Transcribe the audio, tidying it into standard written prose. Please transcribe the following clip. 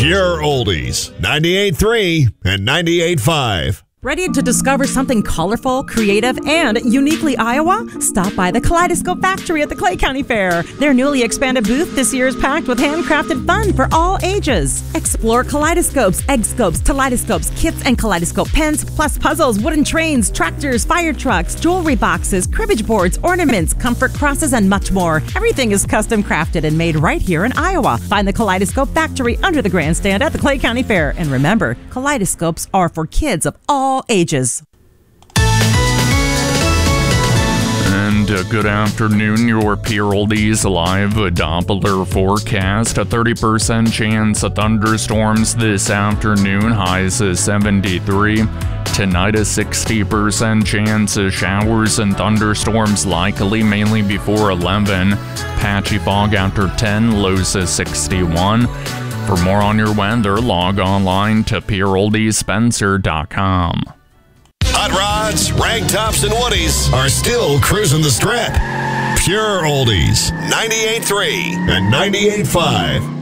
Pure Oldies, 98.3 and 98.5. Ready to discover something colorful, creative, and uniquely Iowa? Stop by the Kaleidoscope Factory at the Clay County Fair. Their newly expanded booth this year is packed with handcrafted fun for all ages. Explore kaleidoscopes, egg scopes, kaleidoscopes, kits and kaleidoscope pens, plus puzzles, wooden trains, tractors, fire trucks, jewelry boxes, cribbage boards, ornaments, comfort crosses, and much more. Everything is custom crafted and made right here in Iowa. Find the Kaleidoscope Factory under the grandstand at the Clay County Fair. And remember, kaleidoscopes are for kids of all ages. And good afternoon, your Pure Oldies live Doppler forecast. A 30% chance of thunderstorms this afternoon, highs is 73. Tonight, a 60% chance of showers and thunderstorms likely, mainly before 11. Patchy fog after 10, lows is 61. For more on your weather, log online to pureoldiespencer.com. Hot rods, rag tops, and woodies are still cruising the strip. Pure Oldies, 98.3 and 98.5.